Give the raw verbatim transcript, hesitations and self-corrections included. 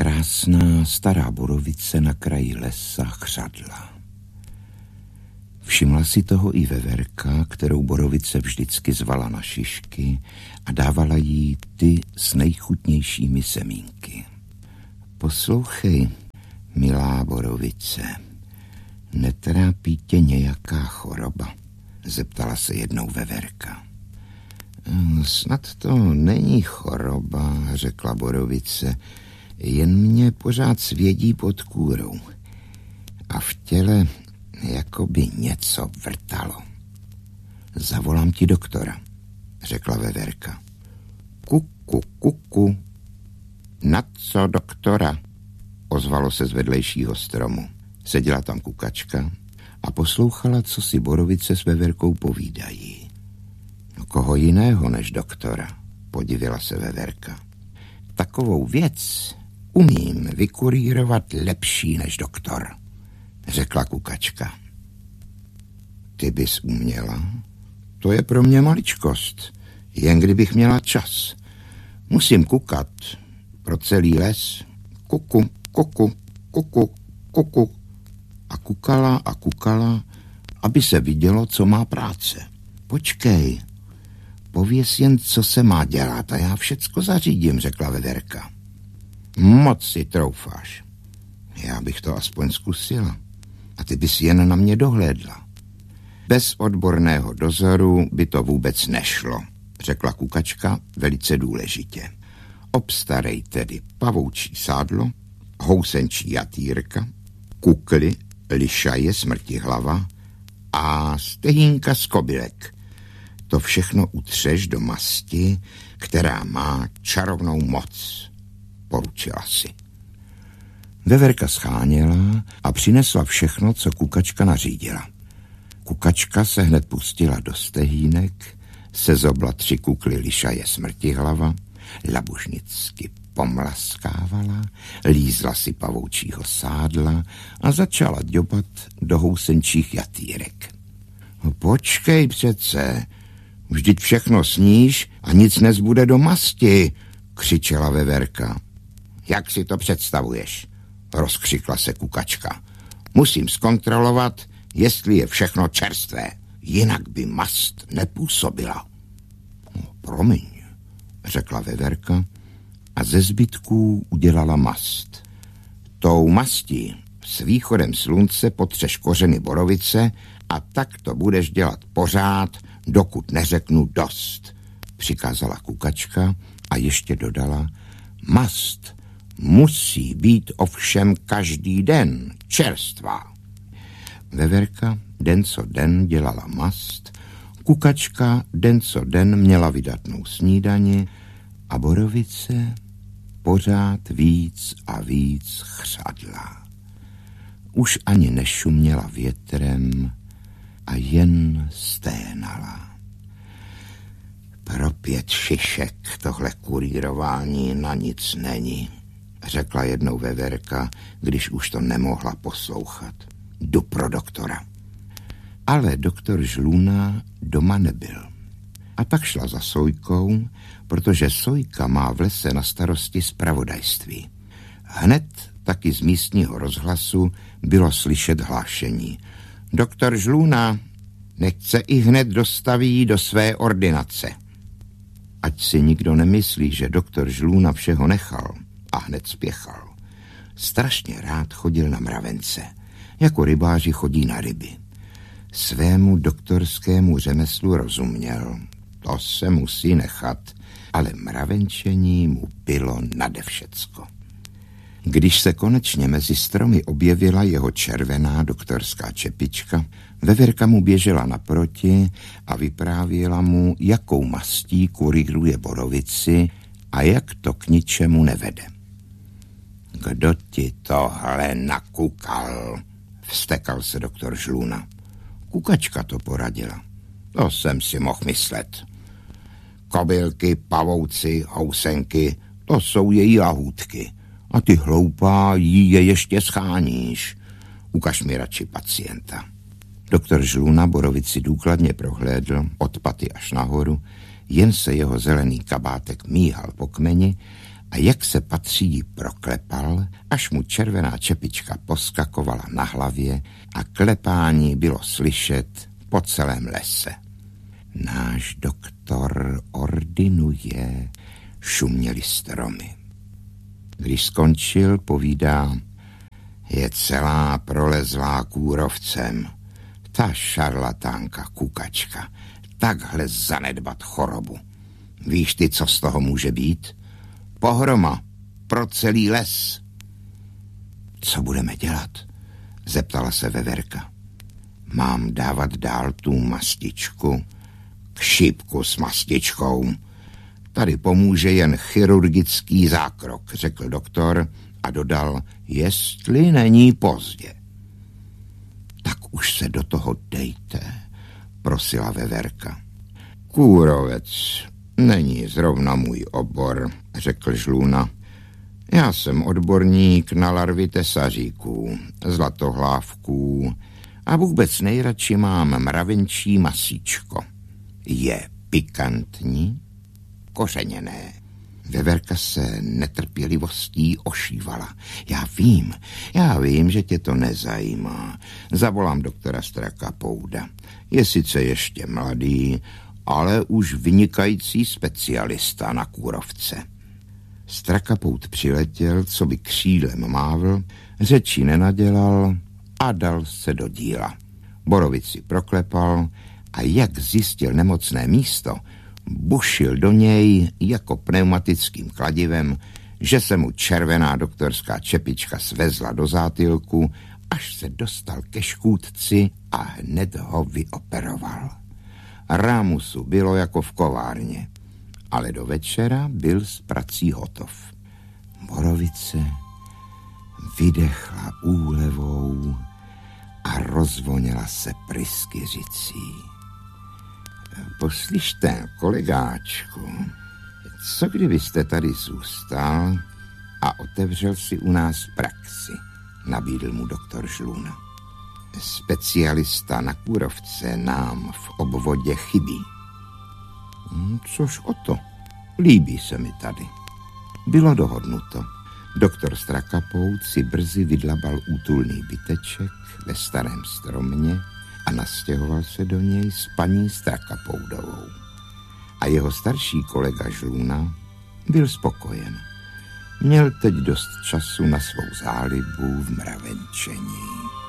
krásná stará borovice na kraji lesa chřadla. Všimla si toho i Veverka, kterou borovice vždycky zvala na šišky a dávala jí ty s nejchutnějšími semínky. Poslouchej, milá borovice, netrápí tě nějaká choroba? Zeptala se jednou Veverka. Snad to není choroba, řekla borovice, jen mě pořád svědí pod kůrou a v těle jako by něco vrtalo. Zavolám ti doktora, řekla Veverka. Kuku, kuku. Na co doktora? Ozvalo se z vedlejšího stromu. Seděla tam kukačka a poslouchala, co si borovice s Veverkou povídají. No, koho jiného než doktora, podivila se Veverka. Takovou věc umím vykurírovat lepší než doktor, řekla kukačka. Ty bys uměla? To je pro mě maličkost, jen kdybych měla čas. Musím kukat pro celý les. Kuku, kuku, kuku, kuku. A kukala a kukala, aby se vidělo, co má práce. Počkej, pověz jen, co se má dělat a já všecko zařídím, řekla Veverka. Moc si troufáš. Já bych to aspoň zkusila. A ty bys jen na mě dohlédla. Bez odborného dozoru by to vůbec nešlo, řekla kukačka velice důležitě. Obstarej tedy pavoučí sádlo, housenčí jatýrka, kukly, lišaje, smrtihlava a stehínka z kobylek. To všechno utřeš do masti, která má čarovnou moc, poručila si. Veverka scháněla a přinesla všechno, co kukačka nařídila. Kukačka se hned pustila do stehínek, sezobla tři kukly lišaje smrtihlava, labužnicky pomlaskávala, lízla si pavoučího sádla a začala ďobat do housenčích jatýrek. Počkej přece, vždyť všechno sníš a nic nezbude do masti, křičela Veverka. Jak si to představuješ? Rozkřikla se kukačka. Musím zkontrolovat, jestli je všechno čerstvé, jinak by mast nepůsobila. No, promiň, řekla Veverka a ze zbytků udělala mast. Tou mastí s východem slunce potřeš kořeny borovice a tak to budeš dělat pořád, dokud neřeknu dost, přikázala kukačka a ještě dodala, mast musí být ovšem každý den čerstvá. Veverka den co den dělala mast, kukačka den co den měla vydatnou snídani a borovice pořád víc a víc chřadla. Už ani nešuměla větrem a jen sténala. Pro pět šišek tohle kurírování na nic není, řekla jednou Veverka, když už to nemohla poslouchat. Jdu pro doktora. Ale doktor Žluna doma nebyl. A tak šla za Sojkou, protože Sojka má v lese na starosti zpravodajství. Hned taky z místního rozhlasu bylo slyšet hlášení. Doktor Žluna nechť se i hned dostaví do své ordinace. Ať si nikdo nemyslí, že doktor Žluna všeho nechal a hned spěchal. Strašně rád chodil na mravence, jako rybáři chodí na ryby. Svému doktorskému řemeslu rozuměl, to se musí nechat, ale mravenčení mu bylo nade všecko. Když se konečně mezi stromy objevila jeho červená doktorská čepička, Veverka mu běžela naproti a vyprávěla mu, jakou mastí kuríruje borovici a jak to k ničemu nevede. Kdo ti tohle nakukal? Vztekal se doktor Žluna. Kukačka to poradila. To jsem si mohl myslet. Kobylky, pavouci, housenky, to jsou její lahůdky. A ty hloupá jí je ještě scháníš. Ukaž mi radši pacienta. Doktor Žluna borovici důkladně prohlédl od paty až nahoru, jen se jeho zelený kabátek míhal po kmeni a jak se patří proklepal, až mu červená čepička poskakovala na hlavě a klepání bylo slyšet po celém lese. Náš doktor ordinuje, šuměly stromy. Když skončil, povídá, je celá prolezlá kůrovcem. Ta šarlatánka kukačka, takhle zanedbat chorobu. Víš ty, co z toho může být? Pohroma pro celý les. Co budeme dělat? Zeptala se Veverka. Mám dávat dál tu mastičku? K šípku s mastičkou. Tady pomůže jen chirurgický zákrok, řekl doktor a dodal, jestli není pozdě. Tak už se do toho dejte, prosila Veverka. Kůrovec není zrovna můj obor, řekl Žluna. Já jsem odborník na larvy tesaříků, zlatohlávků a vůbec nejradši mám mravenčí masíčko. Je pikantní? Kořeněné. Veverka se netrpělivostí ošívala. Já vím, já vím, že tě to nezajímá. Zavolám doktora Strakapouda. Je sice ještě mladý, ale už vynikající specialista na kůrovce. Strakapoud přiletěl, co by křídlem mávl, řeči nenadělal a dal se do díla. Borovici proklepal a jak zjistil nemocné místo, bušil do něj jako pneumatickým kladivem, že se mu červená doktorská čepička svezla do zátylku, až se dostal ke škůdci a hned ho vyoperoval. Rámusu bylo jako v kovárně, ale do večera byl s prací hotov. Borovice vydechla úlevou a rozvoněla se pryskyřicí. Poslyšte, kolegáčku, co kdybyste tady zůstal a otevřel si u nás praxi, nabídl mu doktor Žluna. Specialista na kůrovce nám v obvodě chybí. Což o to, líbí se mi tady. Bylo dohodnuto. Doktor Strakapoud si brzy vydlabal útulný byteček ve starém stromě a nastěhoval se do něj s paní Strakapoudovou. A jeho starší kolega Žluna byl spokojen. Měl teď dost času na svou zálibu v mravenčení.